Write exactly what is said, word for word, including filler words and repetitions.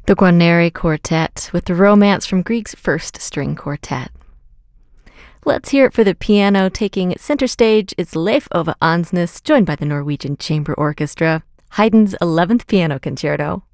The Guarneri Quartet with the Romance from Grieg's First String Quartet. Let's hear it for the piano. Taking center stage is Leif Ove Andsnes, joined by the Norwegian Chamber Orchestra, Haydn's eleventh Piano Concerto.